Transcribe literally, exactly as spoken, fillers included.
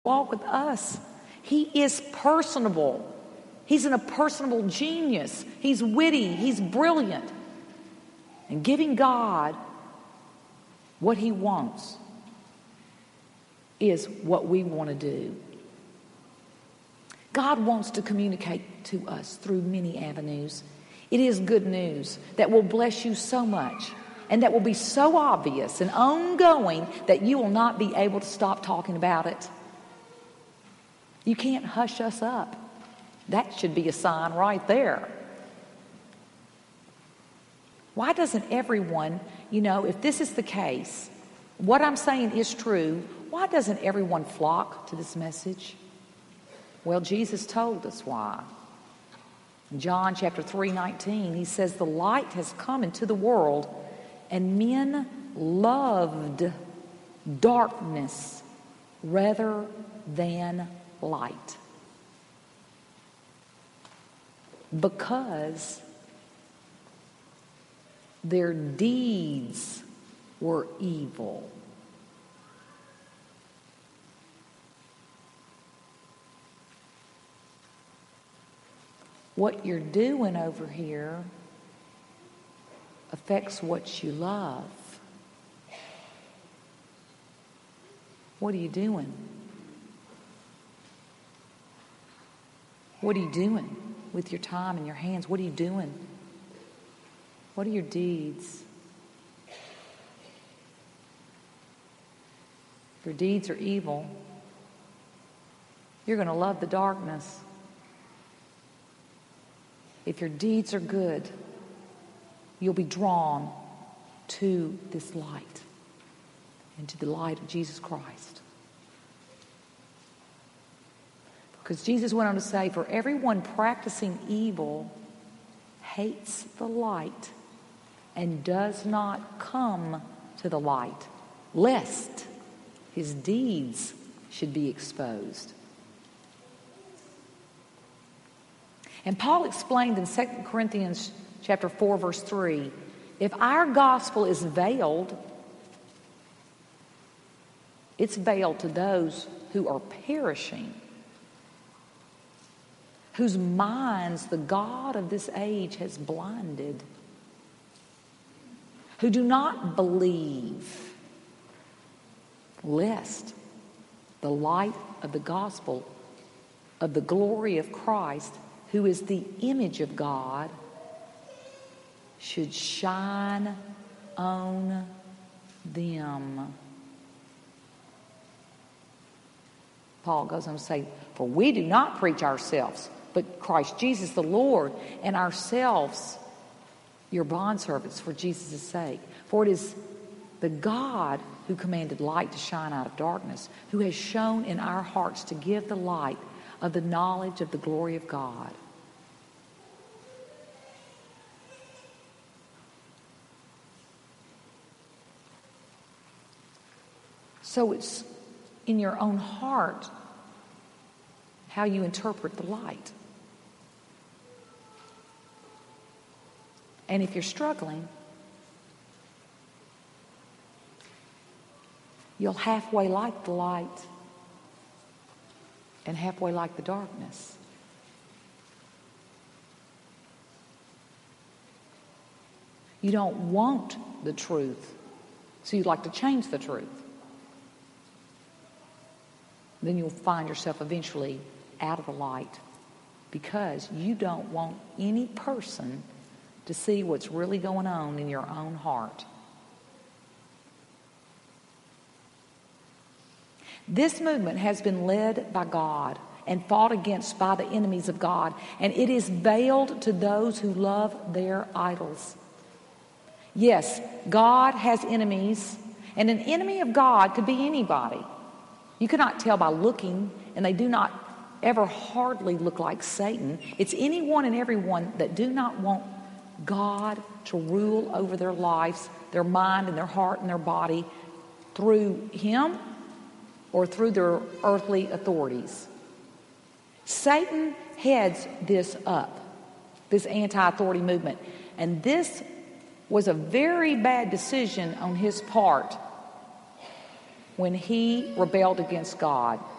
walk with us. He is personable. He's an, a personable genius. He's witty. He's brilliant. And giving God what he wants is what we want to do. God wants to communicate to us through many avenues. It is good news that will bless you so much and that will be so obvious and ongoing that you will not be able to stop talking about it. You can't hush us up. That should be a sign right there. Why doesn't everyone, you know, if this is the case, what I'm saying is true, why doesn't everyone flock to this message? Well, Jesus told us why. In John chapter three nineteen, he says, the light has come into the world, and men loved darkness rather than light, because their deeds were evil. What you're doing over here affects what you love. What are you doing? What are you doing with your time and your hands? What are you doing? What are your deeds? If your deeds are evil, you're going to love the darkness. If your deeds are good, you'll be drawn to this light and to the light of Jesus Christ. Because Jesus went on to say, for everyone practicing evil hates the light and does not come to the light, lest his deeds should be exposed. And Paul explained in Second Corinthians chapter four, verse three, if our gospel is veiled, it's veiled to those who are perishing, whose minds the God of this age has blinded, who do not believe, lest the light of the gospel of the glory of Christ, who is the image of God, should shine on them. Paul goes on to say, for we do not preach ourselves, but Christ Jesus the Lord, and ourselves your bondservants for Jesus' sake. For it is the God who commanded light to shine out of darkness, who has shown in our hearts to give the light of the knowledge of the glory of God. So it's in your own heart how you interpret the light. And if you're struggling, you'll halfway like the light and halfway like the darkness. You don't want the truth, so you'd like to change the truth. Then you'll find yourself eventually out of the light because you don't want any person to see what's really going on in your own heart. This movement has been led by God and fought against by the enemies of God, and it is veiled to those who love their idols. Yes, God has enemies, and an enemy of God could be anybody. You cannot tell by looking, and they do not ever hardly look like Satan. It's anyone and everyone that do not want God to rule over their lives, their mind and their heart and their body through him or through their earthly authorities. Satan heads this up, this anti-authority movement. And this was a very bad decision on his part when he rebelled against God.